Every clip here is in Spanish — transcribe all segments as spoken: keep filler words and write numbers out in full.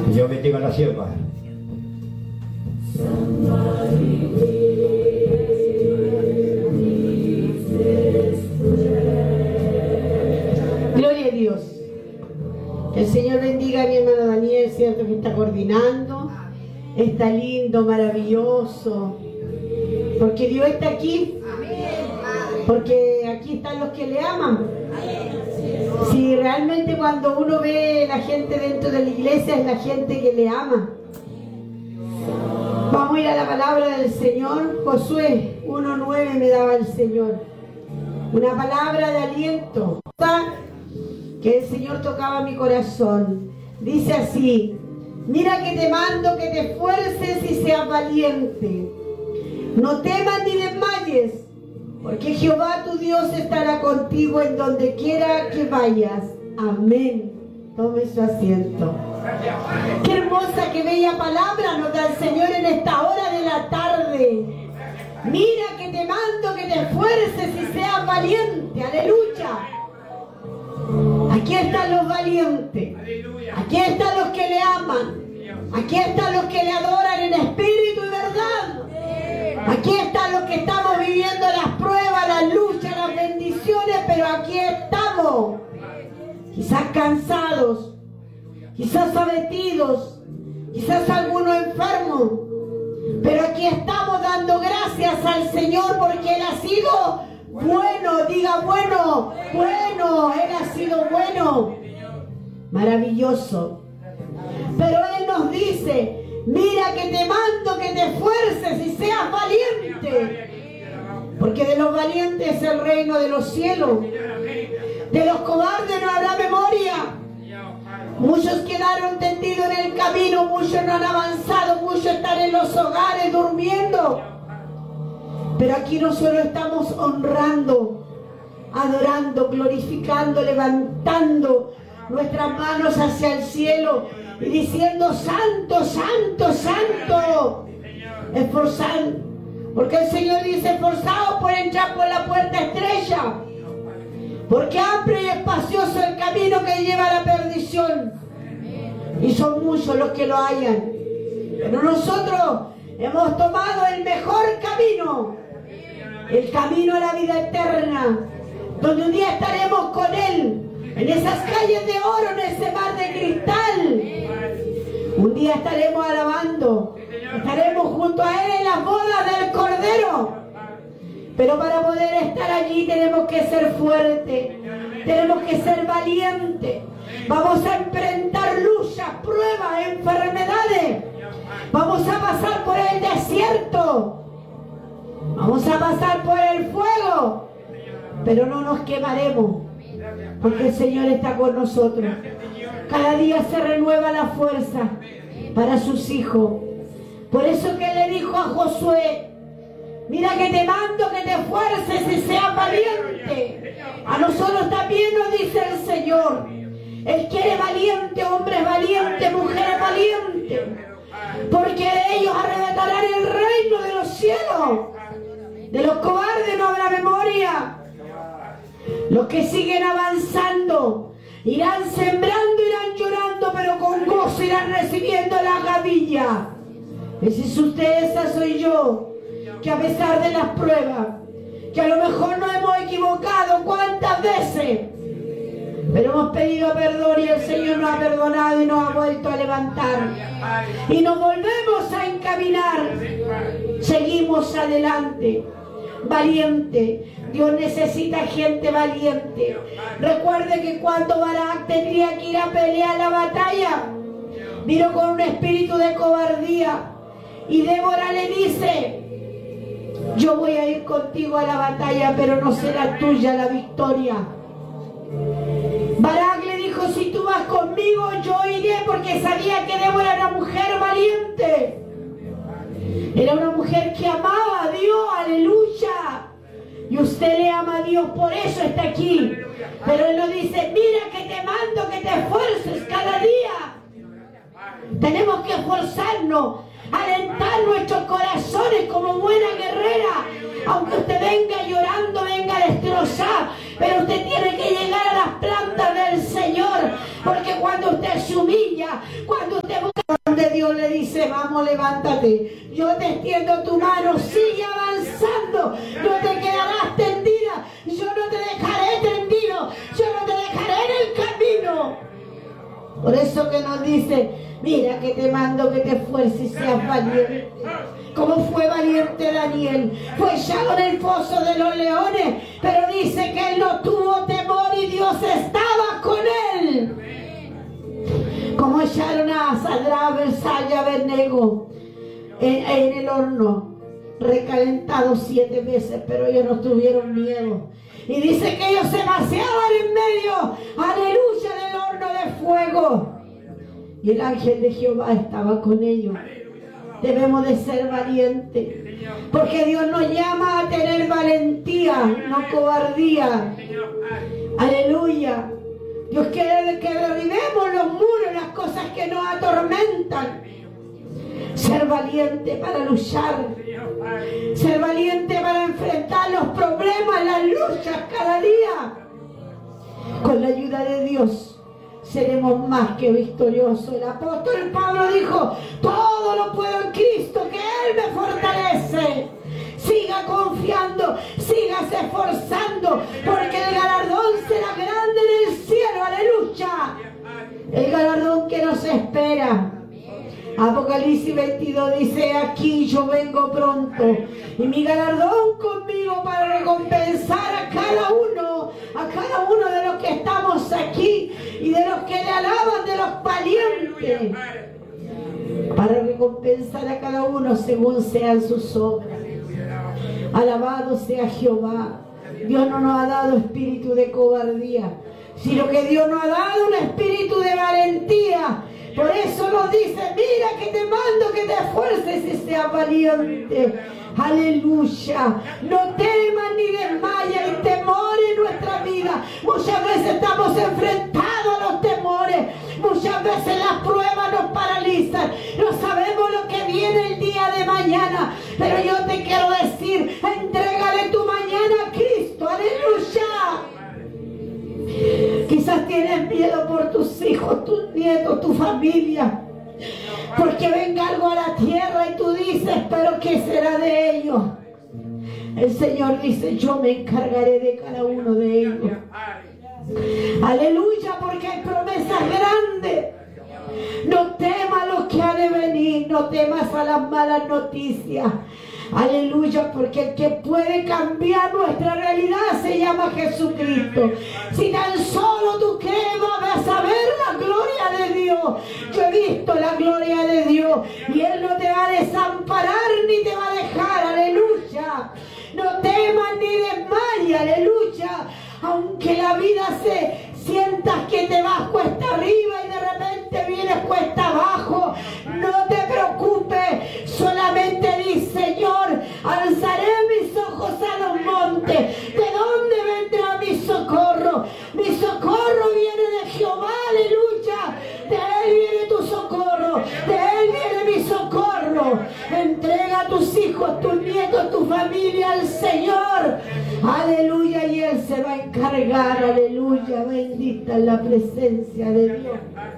Y yo bendigo a la sierva. Gloria a Dios. El Señor bendiga a mi hermano Daniel, cierto que está coordinando. Está lindo, maravilloso. Porque Dios está aquí. Porque aquí están los que le aman. Si realmente cuando uno ve la gente dentro de la iglesia es la gente que le ama. Vamos a ir a la palabra del Señor. Josué uno nueve me daba el Señor. Una palabra de aliento que el Señor tocaba mi corazón. Dice así: mira que te mando que te esfuerces y seas valiente. No temas ni desmayes, porque Jehová tu Dios estará contigo en donde quiera que vayas. Amén. Tome su asiento. Qué hermosa, qué bella palabra nos da el Señor en esta hora de la tarde. Mira que te mando que te esfuerces y seas valiente. Aleluya. Aquí están los valientes. Aquí están los que le aman. Aquí están los que le adoran en espíritu y verdad. Aquí están los que estamos viviendo las pruebas, las luchas, las bendiciones, pero aquí estamos. Quizás cansados, quizás abatidos, quizás algunos enfermos, pero aquí estamos dando gracias al Señor porque Él ha sido bueno. Diga bueno, bueno, Él ha sido bueno, maravilloso. Pero Él nos dice: mira que te mando que te esfuerces y seas valiente, porque de los valientes es el reino de los cielos. De los cobardes no habrá memoria. Muchos quedaron tendidos en el camino, muchos no han avanzado, muchos están en los hogares durmiendo. Pero aquí nosotros estamos honrando, adorando, glorificando, levantando nuestras manos hacia el cielo y diciendo: santo, santo, santo. Esforzando, porque el Señor dice: esforzados por entrar por la puerta estrecha, porque amplio y espacioso el camino que lleva a la perdición, y son muchos los que lo hallan. Pero nosotros hemos tomado el mejor camino, el camino a la vida eterna, donde un día estaremos con Él en esas calles de oro, en ese mar de cristal. Un día estaremos alabando, estaremos junto a Él en las bodas del Cordero. Pero para poder estar allí tenemos que ser fuertes, tenemos que ser valientes. Vamos a enfrentar luchas, pruebas, enfermedades. Vamos a pasar por el desierto, vamos a pasar por el fuego, pero no nos quemaremos, porque el Señor está con nosotros. Cada día se renueva la fuerza para sus hijos. Por eso que le dijo a Josué: mira que te mando que te esfuerces y seas valiente. A nosotros también nos dice el Señor: Él quiere valiente, hombres valientes, mujeres valientes, porque de ellos arrebatarán el reino de los cielos. De los cobardes no habrá memoria. Los que siguen avanzando irán sembrando, irán llorando, pero con gozo irán recibiendo la gavilla. Ese es usted, esa soy yo, que a pesar de las pruebas, que a lo mejor nos hemos equivocado cuántas veces, pero hemos pedido perdón y el Señor nos ha perdonado y nos ha vuelto a levantar. Y nos volvemos a encaminar. Seguimos adelante. Valiente. Dios necesita gente valiente. Recuerde que cuando Barak tendría que ir a pelear la batalla, vino con un espíritu de cobardía. Y Débora le dice: yo voy a ir contigo a la batalla, pero no será tuya la victoria. Barak le dijo: si tú vas conmigo, yo iré, porque sabía que Débora era una mujer valiente. Era una mujer que amaba a Dios, aleluya. Y usted le ama a Dios, por eso está aquí. Pero Él nos dice: mira que te mando que te esfuerces cada día. Tenemos que esforzarnos, alentar nuestros corazones como buena guerrera. Aunque usted venga llorando, venga a destrozar, pero usted tiene que llegar a las plantas del Señor, porque cuando usted se humilla, cuando usted busca donde Dios le dice, vamos, levántate, yo te extiendo tu mano, sigue avanzando, no te quedarás tendida, yo no te dejaré tendido, yo no te dejaré en el camino. Por eso que nos dice, mira que te mando que te esfuerces y seas valiente. Como fue valiente Daniel, fue echado en el foso de los leones, pero dice que él no tuvo temor y Dios estaba con él. Como echaron a Sadrach, Mesach y Abednego en, en el horno, recalentado siete veces, pero ellos no tuvieron miedo. Y dice que ellos se vaciaban en medio, aleluya, del horno de fuego. Y el ángel de Jehová estaba con ellos. Debemos de ser valientes, porque Dios nos llama a tener valentía, no cobardía. Aleluya. Dios quiere que derribemos los muros, las cosas que nos atormentan. Ser valiente para luchar, ser valiente para enfrentar los problemas, las luchas cada día. Con la ayuda de Dios seremos más que victoriosos. El apóstol Pablo dijo, todo lo puedo en Cristo, que Él me fortalece. Siga confiando, sigas esforzando, porque el galardón será grande en el cielo, aleluya. El galardón que nos espera. Apocalipsis veintidós dice, aquí yo vengo pronto y mi galardón conmigo para recompensar a cada uno, a cada uno de los que estamos aquí y de los que le alaban, de los valientes, para recompensar a cada uno según sean sus obras. Alabado sea Jehová. Dios no nos ha dado espíritu de cobardía, sino que Dios nos ha dado un espíritu de valentía. Por eso nos dice, mira que te mando que te esfuerces y seas valiente. Aleluya. No temas ni desmayes. Hay temor en nuestra vida. Muchas veces estamos enfrentados a los temores. Muchas veces las pruebas nos paralizan. No sabemos lo que viene el día de mañana. Pero yo te quiero decir, entrégale tu mañana a Cristo. Aleluya. Quizás tienes miedo por tus hijos, tus nietos, tu familia, porque venga algo a la tierra y tú dices, pero ¿qué será de ellos? El Señor dice, yo me encargaré de cada uno de ellos. Aleluya, porque hay promesas grandes. No temas lo que ha de venir, no temas a las malas noticias. Aleluya, porque el que puede cambiar nuestra realidad se llama Jesucristo. Si tan solo tú crees, vas a ver la gloria de Dios. Yo he visto la gloria de Dios y Él no te va a desamparar ni te va a dejar. Aleluya. No temas ni desmayes. Aleluya. Aunque la vida se sientas que te vas cuesta arriba y de repente vienes cuesta abajo, no te preocupes, solamente di, Señor, alzaré mis ojos a los montes. ¿De dónde vendrá mi socorro? Mi socorro viene de Jehová, aleluya. De Él viene tu socorro, de Él viene mi socorro. Entrega a tus hijos, tus nietos, tu familia al Señor, aleluya, y Él se va a encargar, aleluya. Bendita es la presencia de Dios.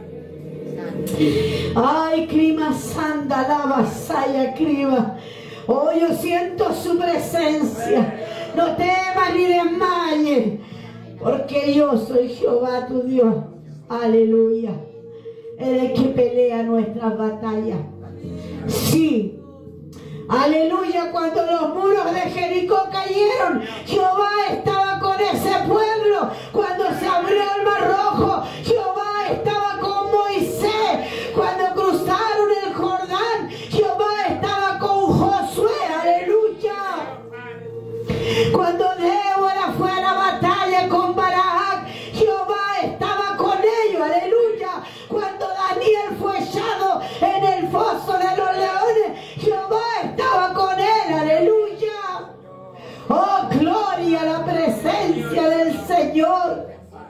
Ay, clima santa, la vasalla, criba. Oh, yo siento su presencia. No temas ni desmayes, porque yo soy Jehová tu Dios. Aleluya. Él es el que pelea nuestras batallas. Sí. Aleluya, cuando los muros de Jericó cayeron, Jehová estaba con ese pueblo. Cuando se abrió el mar rojo, Jehová estaba con Moisés. Cuando cruzaron el Jordán, Jehová estaba con Josué. Aleluya. Cuando Débora fue a la batalla con Barac, Jehová estaba con ellos. Aleluya. Cuando Daniel fue echado en el foso de los leones, Jehová estaba con él. Aleluya. Oh, gloria a la presencia del Señor.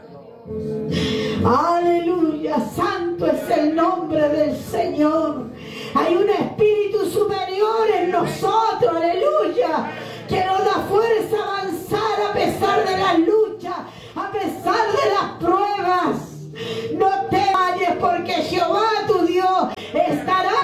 Aleluya. Santo es el nombre del Señor. Hay un espíritu superior en nosotros. Aleluya. Que nos da fuerza a avanzar a pesar de las luchas, a pesar de las pruebas. No te vayas, porque Jehová tu Dios estará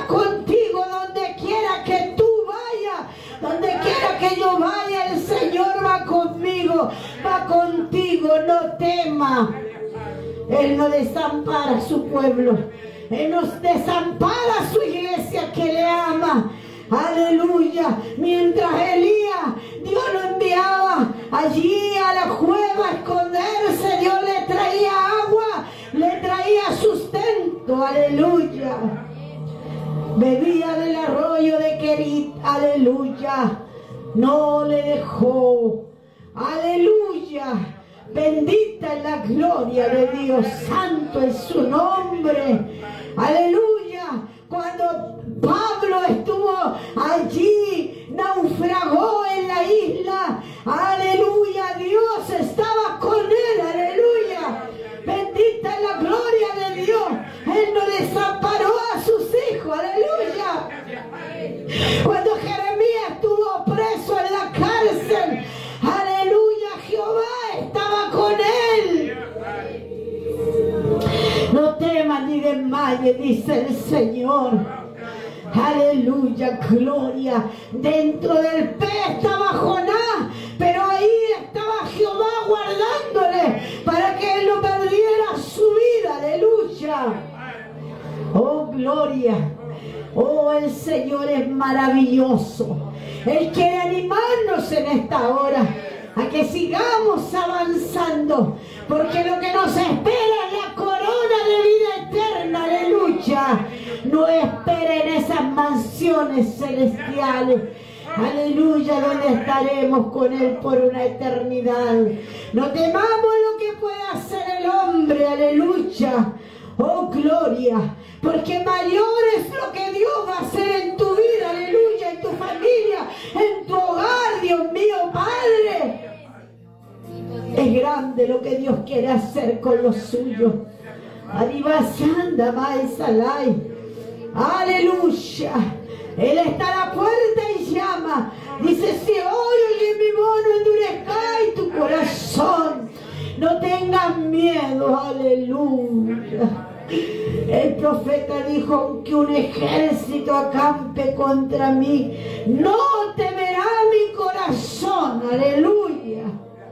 ama. Él no desampara a su pueblo. Él no desampara a su iglesia que le ama. Aleluya. Mientras Elías, Dios lo enviaba allí a la cueva a esconderse. Dios le traía agua, le traía sustento. Aleluya. Bebía del arroyo de Querit. Aleluya. No le dejó. Aleluya. Bendita es la gloria de Dios. Santo es su nombre. Aleluya. Cuando Pablo estuvo allí, naufragó en la isla. Aleluya. Dios estaba con él. Aleluya. Bendita es la gloria de Dios. Él no desamparó a sus hijos. Aleluya. Cuando Jeremías estuvo preso en la cárcel, aleluya, Jehová estaba con él. No temas ni desmayes, dice el Señor. Aleluya, gloria. Dentro del pez estaba Jonás, pero ahí estaba Jehová guardándole para que él no perdiera su vida. Aleluya. Oh, gloria. Oh, el Señor es maravilloso. Él quiere animarnos en esta hora a que sigamos avanzando, porque lo que nos espera es la corona de vida eterna. Aleluya. No esperen esas mansiones celestiales. Aleluya, donde estaremos con Él por una eternidad. No temamos lo que pueda hacer el hombre. Aleluya. Oh, gloria. Porque mayor es lo que Dios va a hacer en tu vida, aleluya, en tu familia, en tu hogar, Dios mío, Padre. Es grande lo que Dios quiere hacer con los suyos. Arribasanda, Maesalai. Aleluya. Él está a la puerta y llama. Dice, si hoy oye mi voz, no endurezcáis tu corazón. No tengas miedo, aleluya. El profeta dijo, aunque un ejército acampe contra mí, no temerá mi corazón. Aleluya.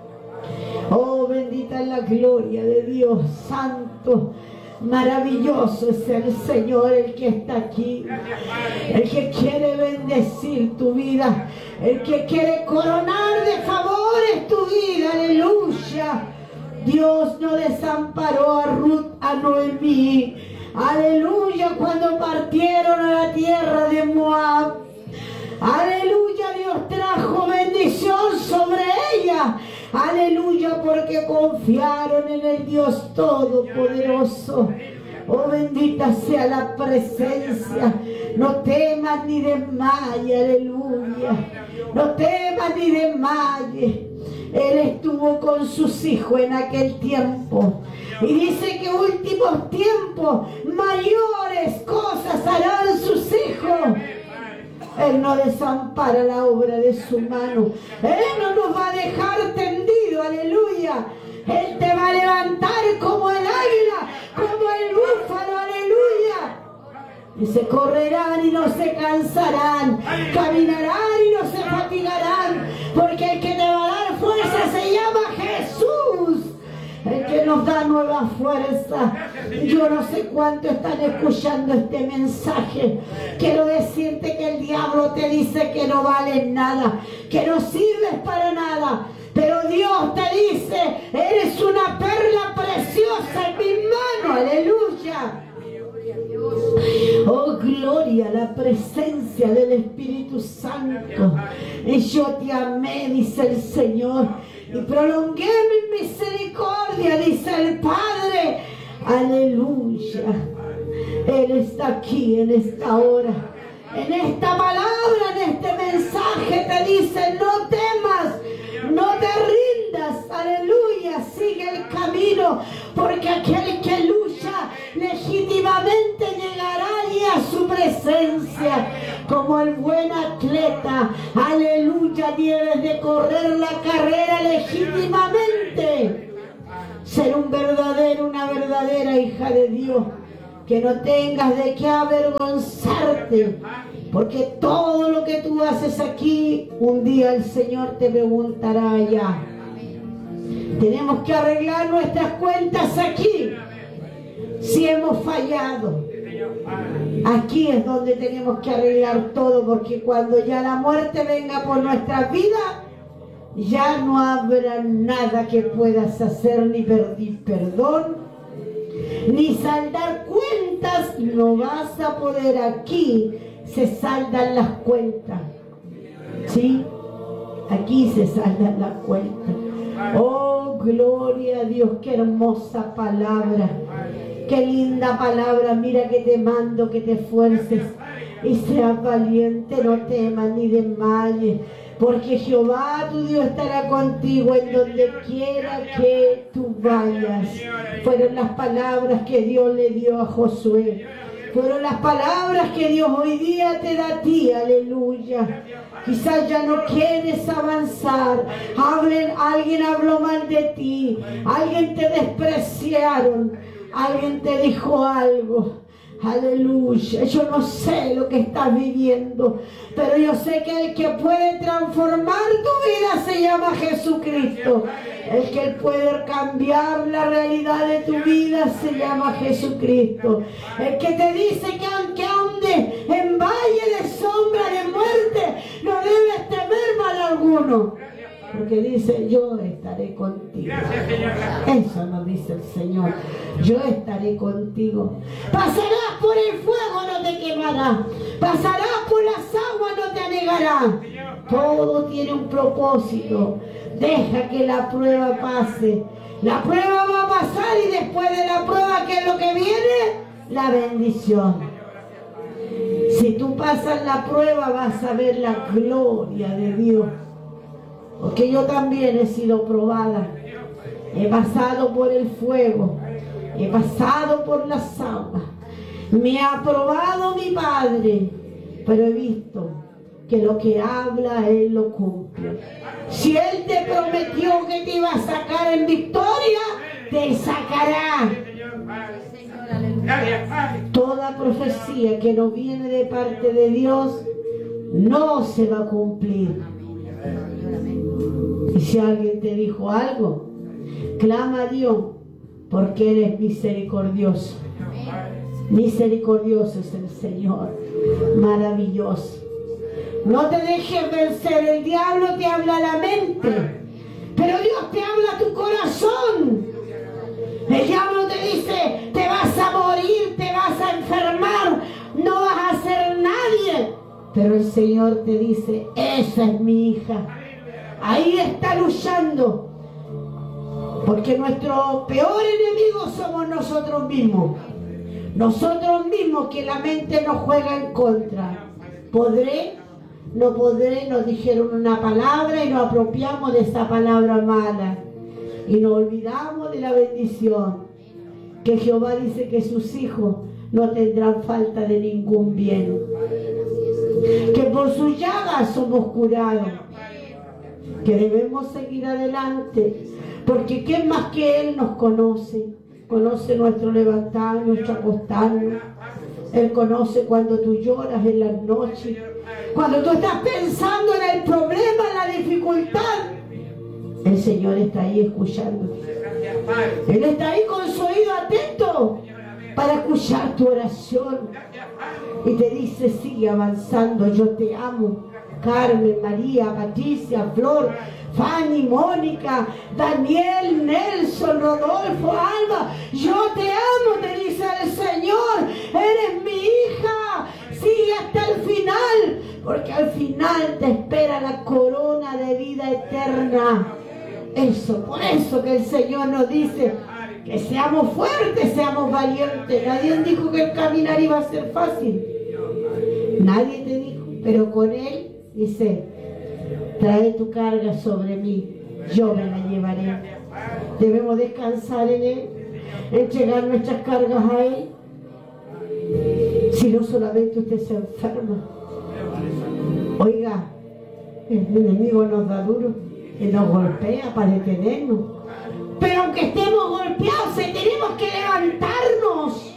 Oh, bendita es la gloria de Dios. Santo, maravilloso es el Señor, el que está aquí, el que quiere bendecir tu vida, el que quiere coronar de favores tu vida. Aleluya. Dios no desamparó a Ruth, a Noemí. Aleluya, cuando partieron a la tierra de Moab. Aleluya, Dios trajo bendición sobre ella. Aleluya, porque confiaron en el Dios Todopoderoso. Oh, bendita sea la presencia. No temas ni desmayes, aleluya. No temas ni desmayes. Él estuvo con sus hijos en aquel tiempo. Y dice que últimos tiempos, mayores cosas harán sus hijos. Él no desampara la obra de su mano. Él no nos va a dejar tendido, aleluya. Él te va a levantar como el águila, como el búfalo, aleluya. Y se correrán y no se cansarán, caminarán y no se fatigarán, porque el que te va a dar fuerza se llama Jesús, el que nos da nueva fuerza. Yo no sé cuánto están escuchando este mensaje. Quiero decirte que el diablo te dice que no vales nada, que no sirves para nada, pero Dios te dice, eres una perla preciosa en mis manos, aleluya. Oh, gloria a la presencia del Espíritu Santo. Y yo te amé, dice el Señor, y prolongué mi misericordia, dice el Padre. Aleluya. Él está aquí en esta hora, en esta palabra, en este mensaje te dice, no temas, no te rindas, aleluya, sigue el camino, porque aquel que lucha legítimamente llegará allí a su presencia, como el buen atleta, aleluya, debes de correr la carrera legítimamente, ser un verdadero, una verdadera hija de Dios, que no tengas de qué avergonzarte, porque todo lo que tú haces aquí, un día el Señor te preguntará allá. Tenemos que arreglar nuestras cuentas aquí. Si hemos fallado, aquí es donde tenemos que arreglar todo, porque cuando ya la muerte venga por nuestras vidas, ya no habrá nada que puedas hacer, ni pedir perdón, ni saldar cuentas. No vas a poder. Aquí se saldan las cuentas. ¿Sí? Aquí se saldan las cuentas. Oh, gloria a Dios, qué hermosa palabra. Qué linda palabra. Mira que te mando que te esfuerces y seas valiente, no temas ni desmayes, porque Jehová tu Dios estará contigo en donde quiera que tú vayas. Fueron las palabras que Dios le dio a Josué. Fueron las palabras que Dios hoy día te da a ti. Aleluya. Quizás ya no quieres avanzar. Hablen, alguien habló mal de ti. Alguien te despreciaron. Alguien te dijo algo. Aleluya. Yo no sé lo que estás viviendo, pero yo sé que el que puede transformar tu vida se llama Jesucristo. El que puede cambiar la realidad de tu vida se llama Jesucristo. El que te dice que aunque ande en valle de sombra de muerte, no debes temer mal alguno, porque dice: yo estaré contigo. Eso nos dice el Señor. Yo estaré contigo. Pasarás por el fuego, no te quemará. Pasarás por las aguas, no te anegará. Todo tiene un propósito. Deja que la prueba pase. La prueba va a pasar, y después de la prueba, ¿qué es lo que viene? La bendición. Si tú pasas la prueba, vas a ver la gloria de Dios. Porque yo también he sido probada. He pasado por el fuego. He pasado por las aguas. Me ha probado mi Padre. Pero he visto que lo que habla Él lo cumple. Si Él te prometió que te iba a sacar en victoria, te sacará. Toda profecía que no viene de parte de Dios no se va a cumplir. Y si alguien te dijo algo, clama a Dios, porque Él es misericordioso. Misericordioso es el Señor, maravilloso. No te dejes vencer. El diablo te habla a la mente, pero Dios te habla a tu corazón. El diablo te dice: te vas a morir, te vas a enfermar, no vas a ser nadie. Pero el Señor te dice: esa es mi hija. Ahí está luchando. Porque nuestro peor enemigo somos nosotros mismos. Nosotros mismos, que la mente nos juega en contra. ¿Podré? No podré. Nos dijeron una palabra y nos apropiamos de esa palabra mala. Y nos olvidamos de la bendición. Que Jehová dice que sus hijos no tendrán falta de ningún bien. Que por sus llagas somos curados. Que debemos seguir adelante. Porque ¿quién más que Él nos conoce? Conoce nuestro levantar, nuestro acostarnos. Él conoce cuando tú lloras en las noches. Cuando tú estás pensando en el problema, en la dificultad. El Señor está ahí escuchando. Él está ahí con su oído atento para escuchar tu oración. Y te dice: sigue avanzando, yo te amo. Carmen, María, Patricia, Flor, Fanny, Mónica, Daniel, Nelson, Rodolfo, Alba, yo te amo, te dice el Señor. Eres mi hija. Sigue hasta el final, porque al final te espera la corona de vida eterna. Eso, por eso que el Señor nos dice que seamos fuertes, seamos valientes. Nadie dijo que el caminar iba a ser fácil. Nadie te dijo, pero con Él dice: trae tu carga sobre mí, yo me la llevaré. Debemos descansar en Él, entregar nuestras cargas a Él. Si no, solamente usted se enferma. Oiga, el enemigo nos da duro y nos golpea para detenernos. Pero aunque estemos golpeados, tenemos que levantarnos.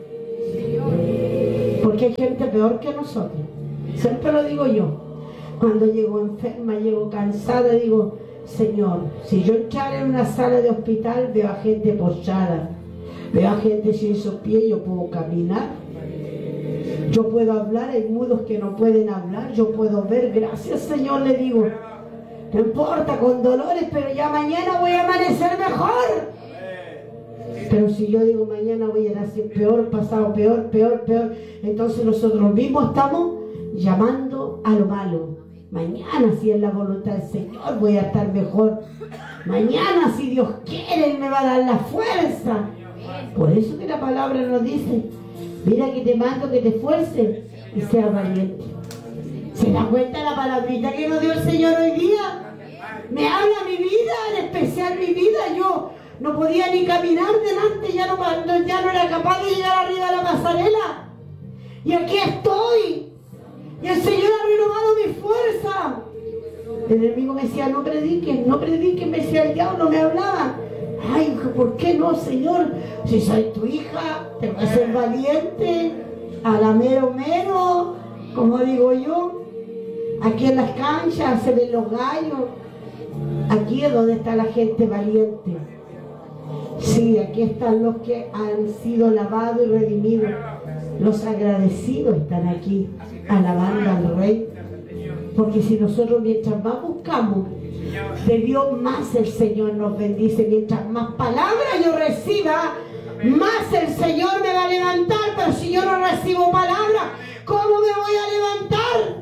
Porque hay gente peor que nosotros. Siempre lo digo yo. Cuando llego enferma, llego cansada, digo: Señor, si yo entrara en una sala de hospital, veo a gente postrada, veo a gente sin sus pies, yo puedo caminar, yo puedo hablar, hay mudos que no pueden hablar, yo puedo ver, gracias Señor, le digo, no importa, con dolores, pero ya mañana voy a amanecer mejor. Pero si yo digo mañana voy a nacer peor, pasado peor, peor, peor, entonces nosotros mismos estamos llamando a lo malo. Mañana, si es la voluntad del Señor, voy a estar mejor. Mañana, si Dios quiere, me va a dar la fuerza. Por eso que la palabra nos dice, mira que te mando que te esfuerces y seas valiente. ¿Se da cuenta la palabrita que nos dio el Señor hoy día? Me habla mi vida, en especial mi vida. Yo no podía ni caminar delante, ya no, ya no era capaz de llegar arriba de la pasarela. Y aquí estoy. Y el Señor ha renovado mi fuerza. El enemigo me decía, no prediquen, no prediquen, me decía el diablo, no me hablaba. Ay, ¿por qué no, Señor? Si soy tu hija, tengo que ser valiente, a la mero mero, como digo yo. Aquí en las canchas se ven los gallos. Aquí es donde está la gente valiente. Sí, aquí están los que han sido lavados y redimidos. Los agradecidos están aquí, alabando al Rey. Porque si nosotros mientras más buscamos de Dios, más el Señor nos bendice. Mientras más palabras yo reciba, más el Señor me va a levantar. Pero si yo no recibo palabras, ¿cómo me voy a levantar?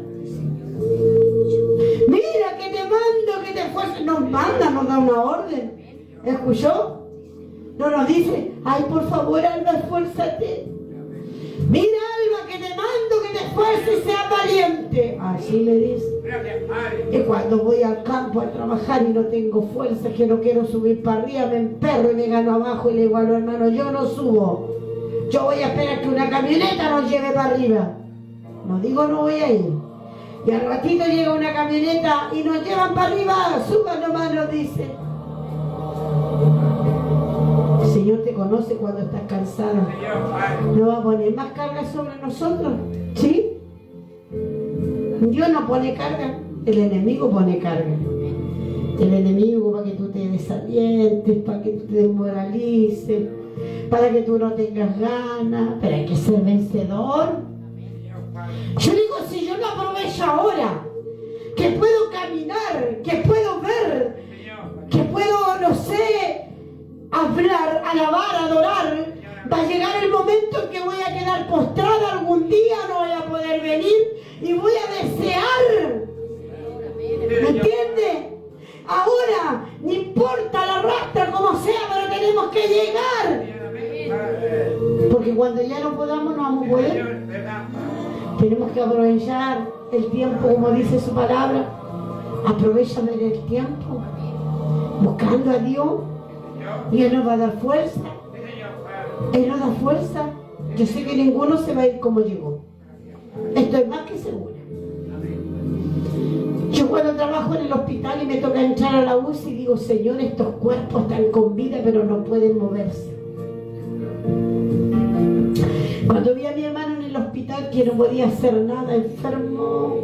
Mira que te mando, que te esfuerces. Nos manda, nos da una orden. ¿Escuchó? No nos dice, ay, por favor, Alba, esfuérzate. Mira, Alba, que te mando que te esfuerces y seas valiente. Así me dice. Y cuando voy al campo a trabajar y no tengo fuerza, que no quiero subir para arriba, me emperro y me gano abajo y le digo a los hermanos, yo no subo. Yo voy a esperar que una camioneta nos lleve para arriba. No digo no voy a ir. Y al ratito llega una camioneta y nos llevan para arriba, suban nomás, nos dice. El Señor te conoce cuando estás cansado. No va a poner más carga sobre nosotros. ¿Sí? Dios no pone carga, el enemigo pone carga. El enemigo para que tú te desalientes, para que tú te desmoralices, para que tú no tengas ganas, pero hay que ser vencedor. Yo digo, si yo no aprovecho ahora, que puedo caminar, que puedo ver, que puedo, no sé, hablar, alabar, adorar, va a llegar el momento en que voy a quedar postrada algún día, no voy a poder venir y voy a desear. ¿Me entiende? Ahora, no importa la rastra como sea, pero tenemos que llegar. Porque cuando ya no podamos, no vamos a poder. Tenemos que aprovechar el tiempo, como dice su palabra. Aprovechame el tiempo, buscando a Dios. Y Él nos va a dar fuerza. Él nos da fuerza. Yo sé que ninguno se va a ir como llegó. Estoy más que segura. Yo cuando trabajo en el hospital y me toca entrar a la U C I, digo, Señor, estos cuerpos están con vida, pero no pueden moverse. Cuando vi a mi hermano en el hospital que no podía hacer nada, enfermo,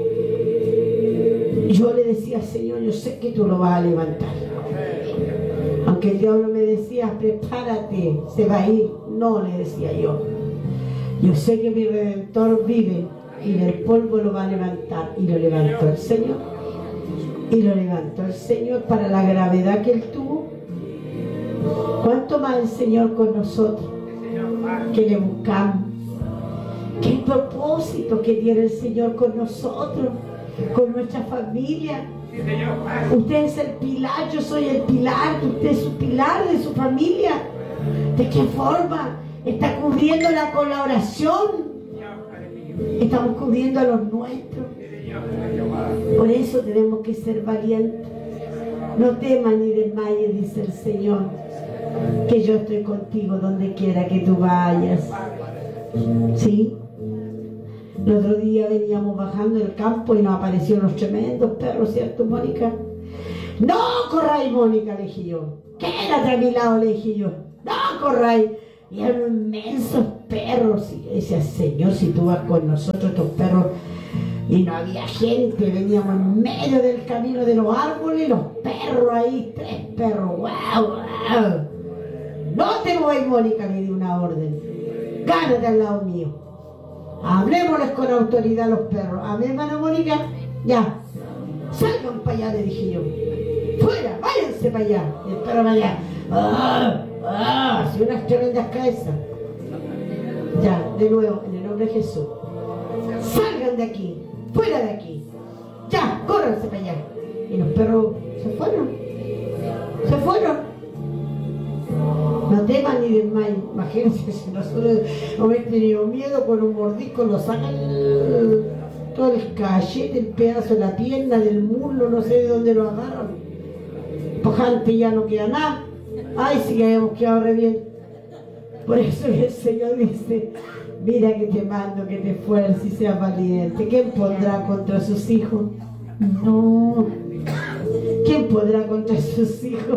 yo le decía, Señor, yo sé que tú lo vas a levantar. Aunque el diablo me decía, prepárate, se va a ir. No, le decía yo. Yo sé que mi Redentor vive y del polvo lo va a levantar. Y lo levantó el Señor. Y lo levantó el Señor para la gravedad que Él tuvo. ¿Cuánto más el Señor con nosotros? Que le buscamos. ¿Qué propósito que tiene el Señor con nosotros? Con nuestra familia. Usted es el pilar, yo soy el pilar, usted es su pilar de su familia. ¿De qué forma? Está cubriéndola con la oración. Estamos cubriendo a los nuestros. Por eso tenemos que ser valientes. No temas ni desmayes, dice el Señor, que yo estoy contigo donde quiera que tú vayas. ¿Sí? El otro día veníamos bajando el campo y nos aparecieron los tremendos perros, ¿cierto, Mónica? No corráis, Mónica, le dije yo. Quédate a mi lado, le dije yo. No corráis. Y eran inmensos perros. Y yo decía, Señor, si tú vas con nosotros, estos perros Y no había gente, veníamos en medio del camino de los árboles, los perros ahí, tres perros, wow, wow. No te muevas, Mónica, le di una orden. Gánate al lado mío. Hablemosles con autoridad a los perros. Amén, hermana Mónica. Ya. Salgan para allá, le dije yo. Fuera, váyanse para allá. Y el perro para allá. ¡Ah! ¡Ah! Así unas tremendas cabezas. Ya, de nuevo, en el nombre de Jesús. Salgan de aquí. Fuera de aquí. Ya, córranse para allá. Y los perros se fueron. Se fueron. No teman ni desmayen. Imagínense si nosotros hemos tenido miedo con un mordisco, lo sacan el, todo el cachete, el pedazo de la pierna, del muslo, no sé de dónde lo agarran. Pues antes ya no queda nada. Ay, sí que habíamos quedado re bien. Por eso el Señor dice: mira que te mando, que te esfuerces y seas valiente. ¿Quién pondrá contra sus hijos? No. ¿Quién podrá contra sus hijos?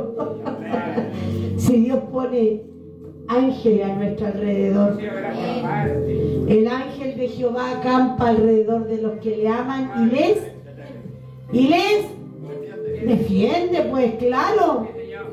Si Dios pone ángeles a nuestro alrededor. El ángel de Jehová acampa alrededor de los que le aman y les y les defiende, pues claro.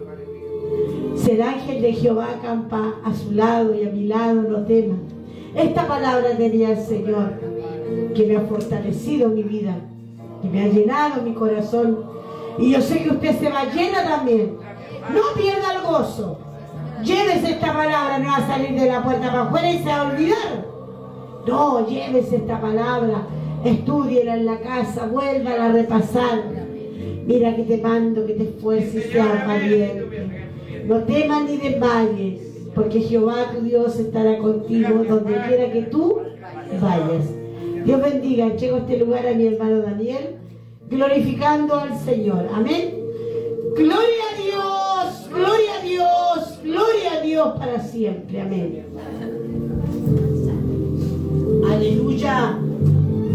Si el ángel de Jehová acampa a su lado y a mi lado, no teman. Esta palabra tenía el Señor, que me ha fortalecido mi vida, que me ha llenado mi corazón, y yo sé que usted se va llena también. No pierda el gozo. Llévese esta palabra, no va a salir de la puerta para afuera y se va a olvidar. No, llévese esta palabra, estúdiela en la casa, vuélvala a repasar. Mira que te mando, que te esfuerces y seas valiente. No temas ni desmayes, porque Jehová tu Dios estará contigo donde quiera que tú vayas. Dios bendiga. Entrego este lugar a mi hermano Daniel, glorificando al Señor. Amén. Gloria a Dios, gloria a Dios, gloria a Dios para siempre. Amén. Aleluya.